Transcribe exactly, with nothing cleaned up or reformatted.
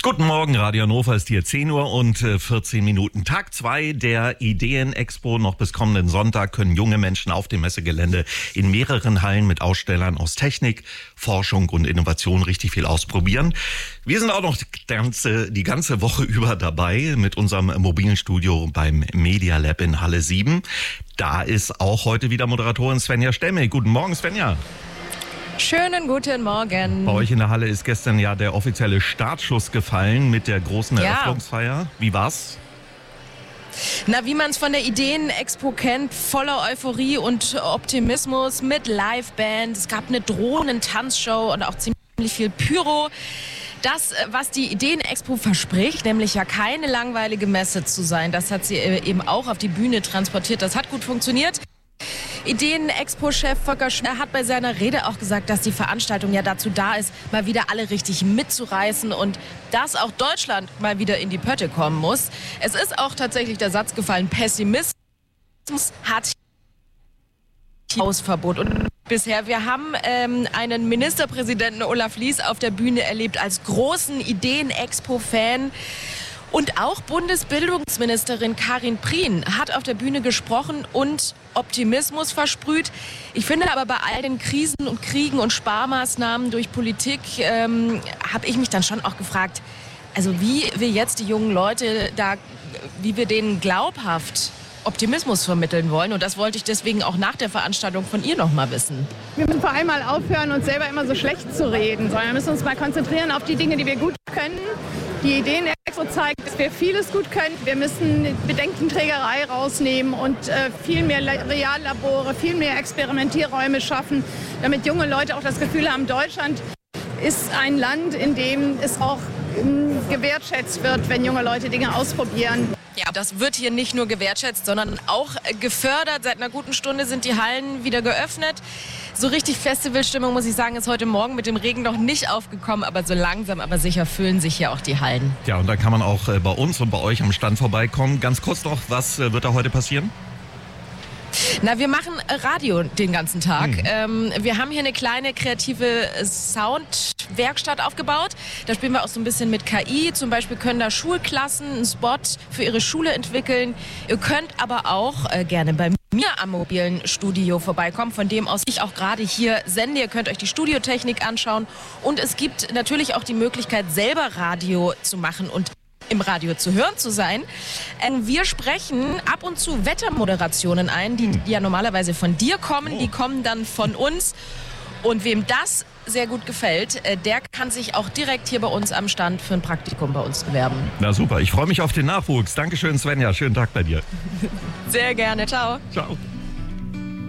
Guten Morgen, Radio Hannover ist hier zehn Uhr und vierzehn Minuten. Tag zwei der Ideen-Expo. Noch bis kommenden Sonntag können junge Menschen auf dem Messegelände in mehreren Hallen mit Ausstellern aus Technik, Forschung und Innovation richtig viel ausprobieren. Wir sind auch noch die ganze, die ganze Woche über dabei mit unserem mobilen Studio beim Media Lab in Halle sieben. Da ist auch heute wieder Moderatorin Svenja Stemme. Guten Morgen, Svenja. Schönen guten Morgen. Bei euch in der Halle ist gestern ja der offizielle Startschuss gefallen mit der großen Ja. Eröffnungsfeier. Wie war's? Na, wie man es von der Ideen-Expo kennt, voller Euphorie und Optimismus mit Liveband. Es gab eine Drohnen-Tanzshow und auch ziemlich viel Pyro. Das, was die Ideen-Expo verspricht, nämlich ja keine langweilige Messe zu sein, das hat sie eben auch auf die Bühne transportiert. Das hat gut funktioniert. Ideen-Expo-Chef Volker Schmidt hat bei seiner Rede auch gesagt, dass die Veranstaltung ja dazu da ist, mal wieder alle richtig mitzureißen und dass auch Deutschland mal wieder in die Pötte kommen muss. Es ist auch tatsächlich der Satz gefallen, Pessimismus hat Hausverbot. Und bisher, wir haben ähm, einen Ministerpräsidenten Olaf Lies auf der Bühne erlebt als großen Ideen-Expo-Fan. Und auch Bundesbildungsministerin Karin Prien hat auf der Bühne gesprochen und Optimismus versprüht. Ich finde aber, bei all den Krisen und Kriegen und Sparmaßnahmen durch Politik ähm, habe ich mich dann schon auch gefragt, also wie wir jetzt die jungen Leute da, wie wir denen glaubhaft Optimismus vermitteln wollen. Und das wollte ich deswegen auch nach der Veranstaltung von ihr noch mal wissen. Wir müssen vor allem mal aufhören, uns selber immer so schlecht zu reden, sondern wir müssen uns mal konzentrieren auf die Dinge, die wir gut können. Die Ideen-Expo zeigt, dass wir vieles gut können. Wir müssen Bedenkenträgerei rausnehmen und äh, viel mehr Reallabore, viel mehr Experimentierräume schaffen, damit junge Leute auch das Gefühl haben, Deutschland ist ein Land, in dem es auch äh, gewertschätzt wird, wenn junge Leute Dinge ausprobieren. Ja, das wird hier nicht nur gewertschätzt, sondern auch gefördert. Seit einer guten Stunde sind die Hallen wieder geöffnet. So richtig Festivalstimmung, muss ich sagen, ist heute Morgen mit dem Regen noch nicht aufgekommen. Aber so langsam, aber sicher füllen sich hier auch die Hallen. Ja, und da kann man auch bei uns und bei euch am Stand vorbeikommen. Ganz kurz noch, was wird da heute passieren? Na, wir machen Radio den ganzen Tag. Mhm. Ähm, wir haben hier eine kleine kreative Soundwerkstatt aufgebaut. Da spielen wir auch so ein bisschen mit K I. Zum Beispiel können da Schulklassen einen Spot für ihre Schule entwickeln. Ihr könnt aber auch äh, gerne bei mir am mobilen Studio vorbeikommen, von dem aus ich auch gerade hier sende. Ihr könnt euch die Studiotechnik anschauen. Und es gibt natürlich auch die Möglichkeit, selber Radio zu machen und im Radio zu hören zu sein. Wir sprechen ab und zu Wettermoderationen ein, die ja normalerweise von dir kommen. Die kommen dann von uns. Und wem das sehr gut gefällt, der kann sich auch direkt hier bei uns am Stand für ein Praktikum bei uns bewerben. Na super, ich freue mich auf den Nachwuchs. Dankeschön, Svenja. Schönen Tag bei dir. Sehr gerne. Ciao. Ciao.